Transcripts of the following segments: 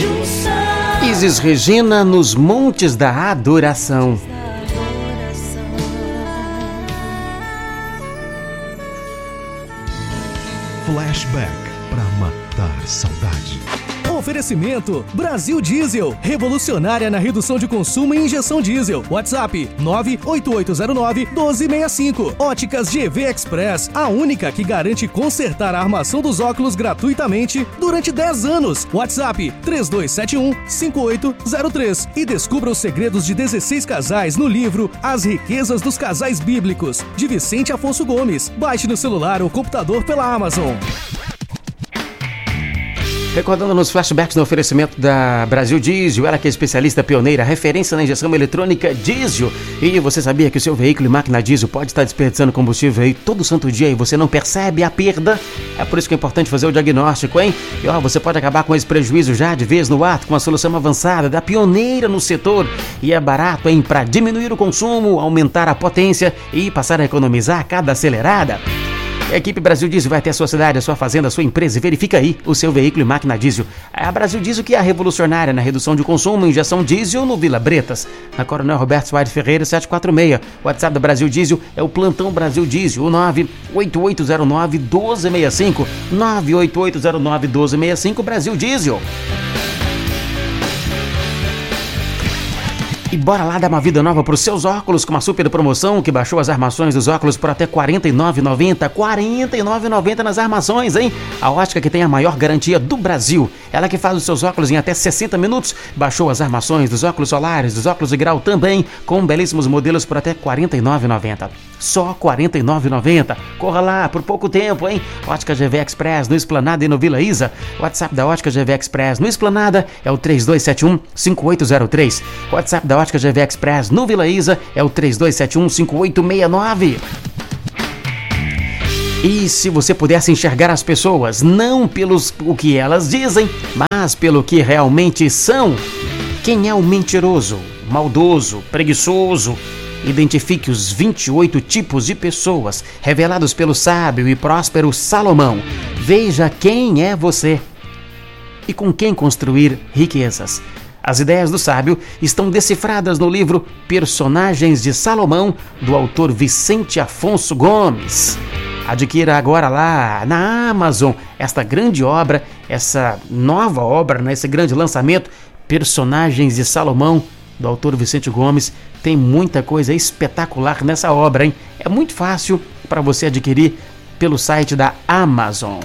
Isis Regina nos Montes da Adoração. Flashback para matar saudade. Oferecimento Brasil Diesel, revolucionária na redução de consumo em injeção diesel. WhatsApp 98809-1265. Óticas GV Express, a única que garante consertar a armação dos óculos gratuitamente durante 10 anos. WhatsApp 3271-5803. E descubra os segredos de 16 casais no livro As Riquezas dos Casais Bíblicos, de Vicente Afonso Gomes. Baixe no celular ou computador pela Amazon. Recordando nos flashbacks no oferecimento da Brasil Diesel, ela que é especialista pioneira, referência na injeção eletrônica diesel. E você sabia que o seu veículo e máquina diesel pode estar desperdiçando combustível aí todo santo dia e você não percebe a perda? É por isso que é importante fazer o diagnóstico, hein? E você pode acabar com esse prejuízo já de vez no ato com uma solução avançada da pioneira no setor. E é barato, hein? Para diminuir o consumo, aumentar a potência e passar a economizar a cada acelerada. A equipe Brasil Diesel vai até a sua cidade, a sua fazenda, a sua empresa e verifica aí o seu veículo e máquina diesel. É a Brasil Diesel que é a revolucionária na redução de consumo, injeção diesel no Vila Bretas, na Coronel Roberto Soares Ferreira 746. O WhatsApp da Brasil Diesel é o plantão Brasil Diesel, o 98809-1265. 98809-1265 Brasil Diesel. E bora lá dar uma vida nova para os seus óculos com uma super promoção que baixou as armações dos óculos por até R$ 49,90. R$ 49,90 nas armações, hein? A ótica que tem a maior garantia do Brasil. Ela que faz os seus óculos em até 60 minutos. Baixou as armações dos óculos solares, dos óculos de grau também, com belíssimos modelos por até R$ 49,90. Só R$ 49,90. Corra lá por pouco tempo, hein? Ótica GV Express no Esplanada e no Vila Isa. O WhatsApp da Ótica GV Express no Esplanada é o 3271-5803. O WhatsApp da Ótica GV Express no Vila Isa é o 3271-5869. E se você pudesse enxergar as pessoas não pelos o que elas dizem, mas pelo que realmente são, quem é o mentiroso, maldoso, preguiçoso? Identifique os 28 tipos de pessoas revelados pelo sábio e próspero Salomão. Veja quem é você e com quem construir riquezas. As ideias do sábio estão decifradas no livro Personagens de Salomão, do autor Vicente Afonso Gomes. Adquira agora lá na Amazon esta grande obra, essa nova obra, esse grande lançamento, Personagens de Salomão, do autor Vicente Gomes. Tem muita coisa espetacular nessa obra, hein? É muito fácil para você adquirir pelo site da Amazon.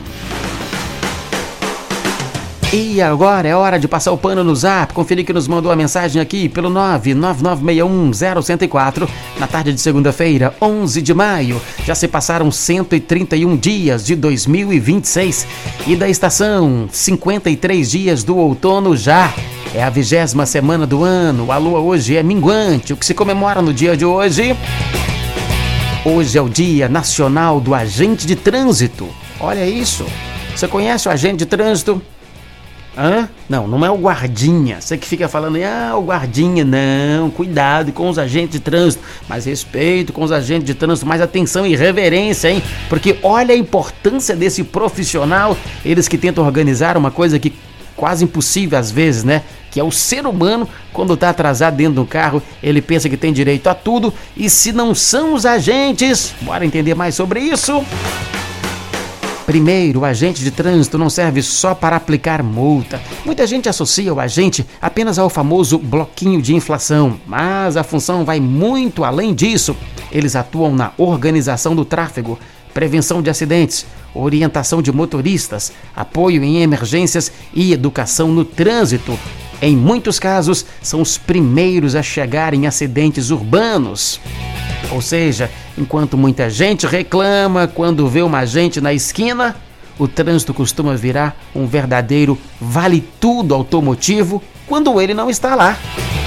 E agora é hora de passar o pano no Zap, conferir que nos mandou a mensagem aqui pelo 999610104, na tarde de segunda-feira, 11 de maio. Já se passaram 131 dias de 2026 e da estação, 53 dias do outono já. É a 20ª semana do ano, a lua hoje é minguante. O que se comemora no dia de hoje? Hoje é o Dia Nacional do Agente de Trânsito. Olha isso. Você conhece o agente de trânsito? Hã? Não é o guardinha. Você que fica falando, o guardinha. Não, cuidado com os agentes de trânsito. Mais respeito com os agentes de trânsito, mais atenção e reverência, hein? Porque olha a importância desse profissional. Eles que tentam organizar uma coisa que quase impossível às vezes, né? Que é o ser humano, quando está atrasado dentro do carro, ele pensa que tem direito a tudo. E se não são os agentes, bora entender mais sobre isso? Primeiro, o agente de trânsito não serve só para aplicar multa. Muita gente associa o agente apenas ao famoso bloquinho de inflação, mas a função vai muito além disso. Eles atuam na organização do tráfego, prevenção de acidentes, orientação de motoristas, apoio em emergências e educação no trânsito. Em muitos casos, são os primeiros a chegar em acidentes urbanos. Ou seja, enquanto muita gente reclama quando vê uma agente na esquina, o trânsito costuma virar um verdadeiro vale-tudo automotivo quando ele não está lá.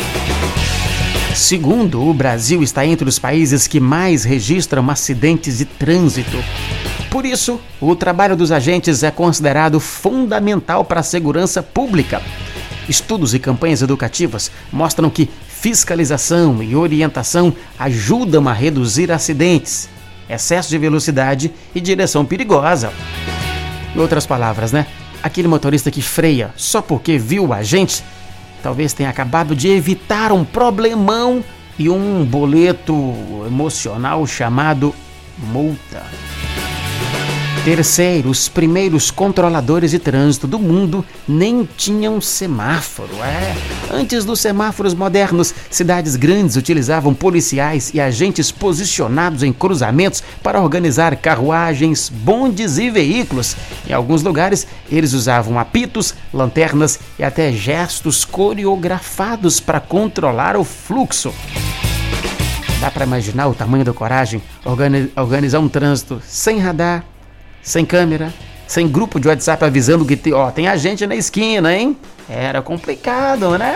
Segundo, o Brasil está entre os países que mais registram acidentes de trânsito. Por isso, o trabalho dos agentes é considerado fundamental para a segurança pública. Estudos e campanhas educativas mostram que fiscalização e orientação ajudam a reduzir acidentes, excesso de velocidade e direção perigosa. Em outras palavras, aquele motorista que freia só porque viu o agente, talvez tenha acabado de evitar um problemão e um boleto emocional chamado multa. Terceiro, os primeiros controladores de trânsito do mundo nem tinham semáforo. Antes dos semáforos modernos, cidades grandes utilizavam policiais e agentes posicionados em cruzamentos para organizar carruagens, bondes e veículos. Em alguns lugares, eles usavam apitos, lanternas e até gestos coreografados para controlar o fluxo. Dá para imaginar o tamanho da coragem? Organizar um trânsito sem radar, sem câmera, sem grupo de WhatsApp avisando que tem agente na esquina, hein? Era complicado, né?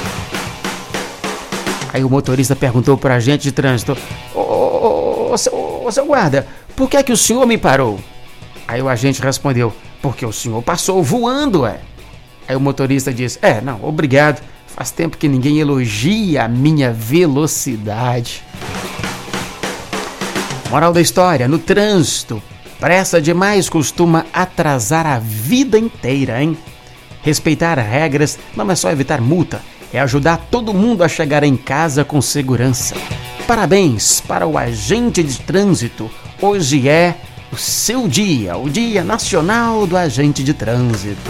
Aí o motorista perguntou para o agente de trânsito: seu guarda, por que é que o senhor me parou? Aí o agente respondeu: porque o senhor passou voando, Aí o motorista disse: não, obrigado. Faz tempo que ninguém elogia a minha velocidade. Moral da história: no trânsito, pressa demais costuma atrasar a vida inteira, hein? Respeitar regras não é só evitar multa, é ajudar todo mundo a chegar em casa com segurança. Parabéns para o agente de trânsito. Hoje é o seu dia, o Dia Nacional do Agente de Trânsito.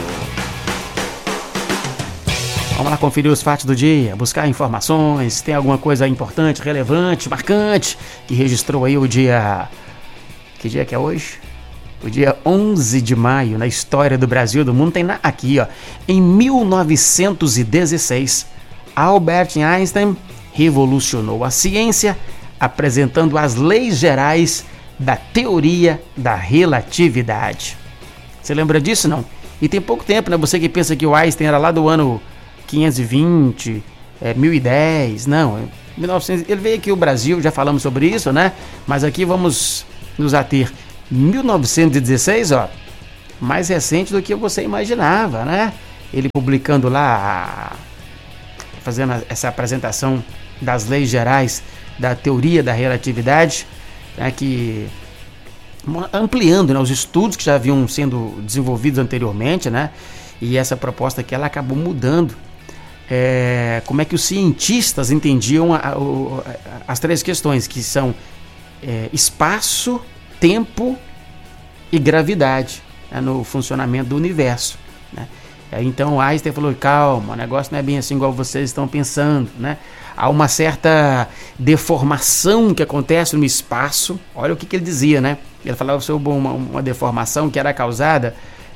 Vamos lá conferir os fatos do dia, buscar informações, tem alguma coisa importante, relevante, marcante, que registrou aí o dia... Que dia que é hoje? O dia 11 de maio, na história do Brasil e do mundo, tem aqui, Em 1916, Albert Einstein revolucionou a ciência, apresentando as leis gerais da teoria da relatividade. Você lembra disso, não? E tem pouco tempo, né? Você que pensa que o Einstein era lá do ano 520, 1010, não, 1900, ele veio aqui ao Brasil, já falamos sobre isso, né? Mas aqui vamos nos ater 1916, mais recente do que você imaginava, né? Ele publicando lá, fazendo essa apresentação das leis gerais da teoria da relatividade, né, que ampliando, né, os estudos que já haviam sendo desenvolvidos anteriormente, né? E essa proposta aqui ela acabou mudando como é que os cientistas entendiam as três questões, que são espaço, tempo e gravidade, né, no funcionamento do universo, né? Então Einstein falou: calma, o negócio não é bem assim igual vocês estão pensando, né? Há uma certa deformação que acontece no espaço. Olha o que ele dizia, né? Ele falava sobre uma deformação que era causada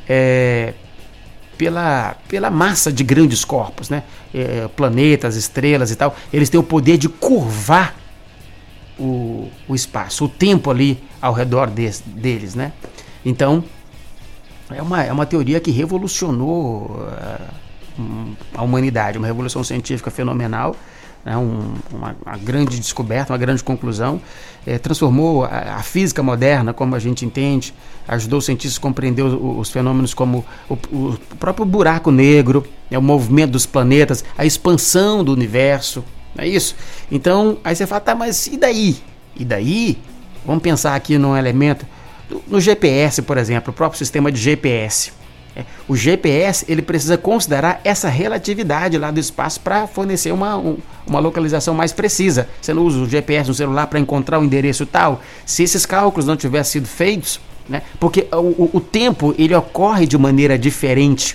pela massa de grandes corpos, né? Planetas, estrelas e tal, eles têm o poder de curvar o espaço, o tempo ali ao redor deles, né? Então, é uma teoria que revolucionou a humanidade, uma revolução científica fenomenal, né? Uma grande descoberta, uma grande conclusão, transformou a física moderna, como a gente entende, ajudou os cientistas a compreender os fenômenos como o próprio buraco negro, o movimento dos planetas, a expansão do universo, não é isso? Então, aí você fala: tá, mas e daí? E daí? Vamos pensar aqui num elemento, no GPS, por exemplo, o próprio sistema de GPS. O GPS ele precisa considerar essa relatividade lá do espaço para fornecer uma localização mais precisa. Você não usa o GPS no celular para encontrar o endereço tal. Se esses cálculos não tivessem sido feitos, né, porque o tempo ele ocorre de maneira diferente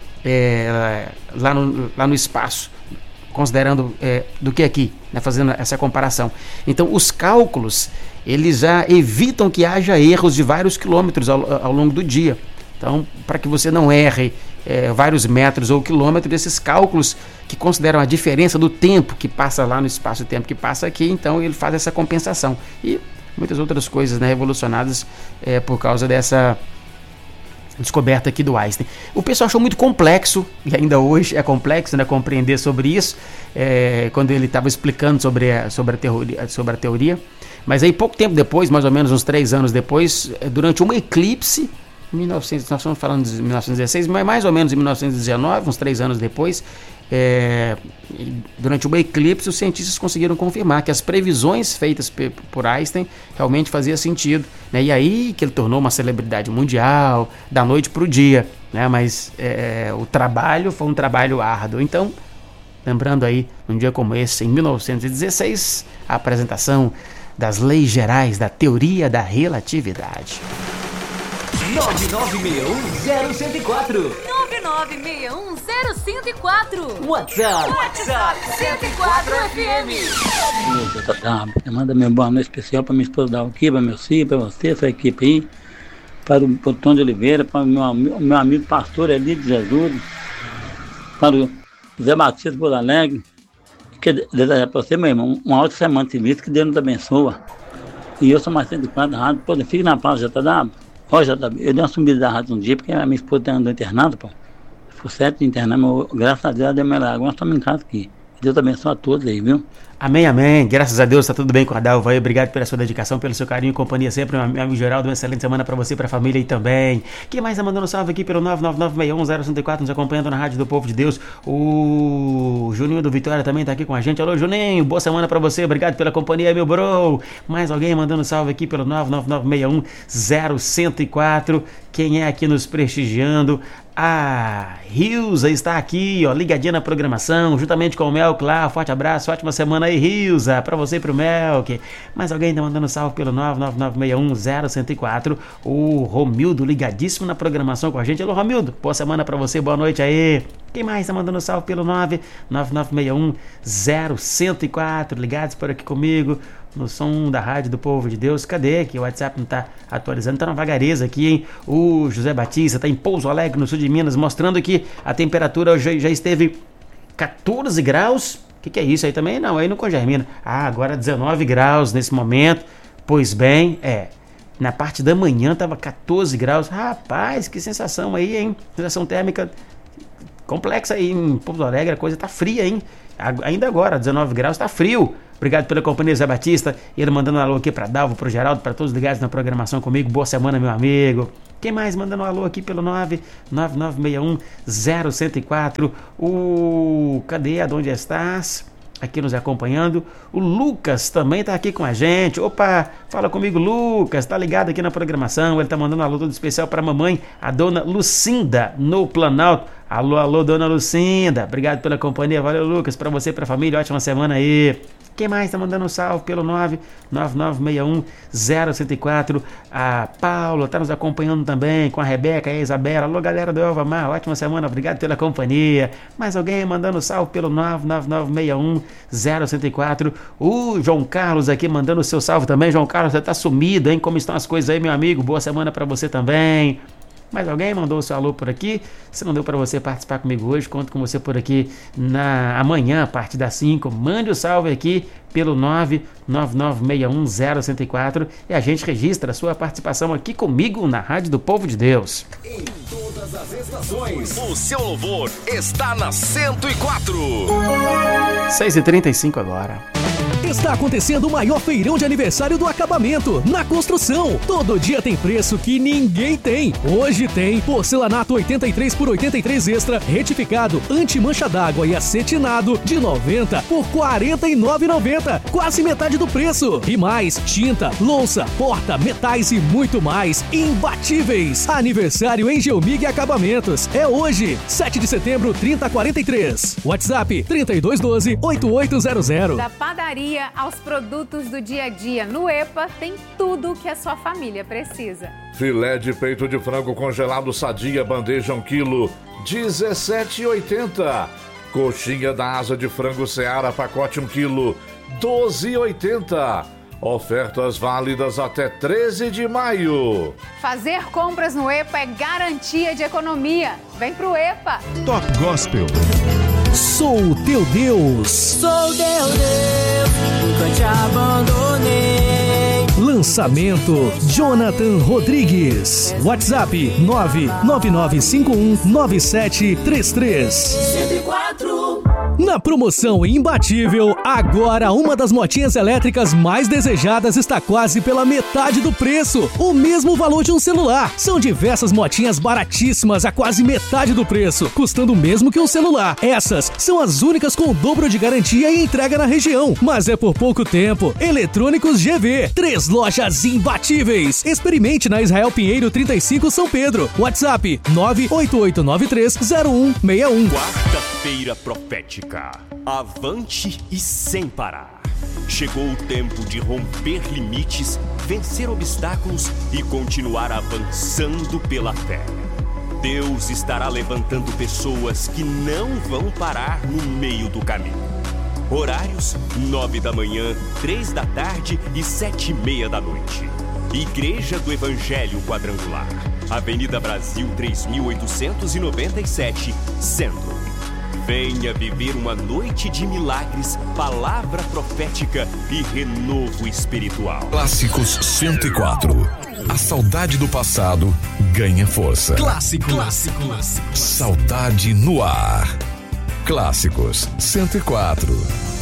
lá no espaço, considerando do que aqui, né, fazendo essa comparação. Então os cálculos eles já evitam que haja erros de vários quilômetros ao longo do dia. Então, para que você não erre vários metros ou quilômetros, esses cálculos que consideram a diferença do tempo que passa lá no espaço e o tempo que passa aqui, então ele faz essa compensação. E muitas outras coisas, né, revolucionadas por causa dessa descoberta aqui do Einstein. O pessoal achou muito complexo, e ainda hoje é complexo, né, compreender sobre isso, quando ele estava explicando sobre a teoria. Mas aí pouco tempo depois, mais ou menos uns 3 anos depois, durante um eclipse, nós estamos falando de 1916, mas mais ou menos em 1919, uns 3 anos depois, durante um eclipse, os cientistas conseguiram confirmar que as previsões feitas por Einstein realmente faziam sentido, né? E aí que ele tornou uma celebridade mundial, da noite para o dia. né? Mas o trabalho foi um trabalho árduo. Então, lembrando aí, num dia como esse, em 1916, a apresentação das leis gerais da teoria da relatividade. 9961-0104 9961-0104 WhatsApp 104 FM. Manda meu boa noite especial para minha esposa da aqui, para meu filho, para você, essa equipe aí, para o Tom de Oliveira, para o meu amigo pastor Eli de Jesus, para o Zé Batista Bola Alegre. Que desejar para você, meu irmão, uma ótima semana de vida, que Deus nos abençoa. E eu sou mais 104 da rádio, pô, fique na paz, JW. Ó, JW, eu dei uma sumida da rádio um dia, porque a minha esposa andou internada, pô. Foi 7 de internar, mas graças a Deus ela deu melhor. Agora nós estamos em casa aqui. Deus abençoe a todos aí, viu? Amém, amém. Graças a Deus, tá tudo bem com a Dalva aí. Obrigado pela sua dedicação, pelo seu carinho e companhia sempre. Meu amigo Geraldo, uma excelente semana pra você e pra família aí também. Quem mais tá mandando salve aqui pelo 99961-0104, nos acompanhando na Rádio do Povo de Deus? O Juninho do Vitória também tá aqui com a gente. Alô, Juninho, boa semana pra você. Obrigado pela companhia, meu bro. Mais alguém mandando salve aqui pelo 99961-0104. Quem é aqui nos prestigiando? A Rilza está aqui, ó, ligadinha na programação, juntamente com o Melk lá. Forte abraço, ótima semana aí, Rilza, pra você e pro Melk. Mais alguém tá mandando salve pelo 99961-0104. O Romildo ligadíssimo na programação com a gente. Alô, Romildo, boa semana pra você, boa noite aí. Quem mais tá mandando salve pelo 99961-0104? Ligados por aqui comigo no som da Rádio do Povo de Deus. Cadê? Que o WhatsApp não tá atualizando, tá na vagareza aqui, hein? O José Batista tá em Pouso Alegre, no sul de Minas, mostrando que a temperatura hoje já esteve 14 graus. O que é isso aí também? Não, aí não congermina. Ah, agora 19 graus nesse momento. Pois bem, na parte da manhã tava 14 graus. Rapaz, que sensação aí, hein? Sensação térmica complexa aí em Pouso Alegre, a coisa tá fria, hein? Ainda agora, 19 graus, tá frio. Obrigado pela companhia, Zé Batista. Ele mandando um alô aqui pra Dalvo, pro Geraldo, pra todos ligados na programação comigo. Boa semana, meu amigo. Quem mais mandando um alô aqui pelo 99961-0104? Cadê? Aonde estás? Aqui nos acompanhando. O Lucas também tá aqui com a gente. Opa, fala comigo, Lucas. Tá ligado aqui na programação. Ele tá mandando um alô todo especial pra mamãe, a dona Lucinda, no Planalto. Alô, alô, dona Lucinda. Obrigado pela companhia. Valeu, Lucas. Pra você e pra família. Ótima semana aí. Quem mais tá mandando um salve pelo 99961-0104? A Paula tá nos acompanhando também, com a Rebeca e a Isabela. Alô, galera do Elva Mar, ótima semana, obrigado pela companhia. Mais alguém mandando salve pelo 99961-0104? O João Carlos aqui mandando o seu salve também. João Carlos, você tá sumido, hein? Como estão as coisas aí, meu amigo? Boa semana pra você também. Mais alguém mandou o seu alô por aqui? Se não deu para você participar comigo hoje, conto com você por aqui amanhã, a partir das 5. Mande o salve aqui pelo 99961-0104 e a gente registra a sua participação aqui comigo na Rádio do Povo de Deus. Em todas as estações, o seu louvor está na 104. 6h35 agora. Está acontecendo o maior feirão de aniversário do acabamento, na construção. Todo dia tem preço que ninguém tem. Hoje tem porcelanato 83 por 83 extra, retificado, anti-mancha d'água e acetinado de 90 por R$ 49,90. Quase metade do preço. E mais, tinta, louça, porta, metais e muito mais. Imbatíveis. Aniversário em Geomig Acabamentos. É hoje, 7 de setembro, 3043. WhatsApp 3212-8800. Da padaria aos produtos do dia a dia, no EPA tem tudo o que a sua família precisa. Filé de peito de frango congelado Sadia, bandeja 1 kg, R$17,80. Coxinha da asa de frango Seara, pacote 1 kg, R$12,80. Ofertas válidas até 13 de maio. Fazer compras no EPA é garantia de economia. Vem pro EPA. Top Gospel. Sou o teu Deus. Sou teu Deus, nunca te abandonei. Lançamento Jonathan Rodrigues. WhatsApp 999519733. 104. Na promoção imbatível, agora uma das motinhas elétricas mais desejadas está quase pela metade do preço. O mesmo valor de um celular. São diversas motinhas baratíssimas a quase metade do preço, custando o mesmo que um celular. Essas são as únicas com o dobro de garantia e entrega na região. Mas é por pouco tempo. Eletrônicos GV. 3 lojas imbatíveis. Experimente na Israel Pinheiro 35 São Pedro. WhatsApp 988930161. Quarta-feira profética. Avante e sem parar. Chegou o tempo de romper limites, vencer obstáculos e continuar avançando pela fé. Deus estará levantando pessoas que não vão parar no meio do caminho. Horários: 9 da manhã, 3 da tarde e 7:30 da noite. Igreja do Evangelho Quadrangular, Avenida Brasil 3897, Centro. Venha viver uma noite de milagres, palavra profética e renovo espiritual. Clássicos 104. A saudade do passado ganha força. Clássicos. Saudade no ar. Clássicos 104.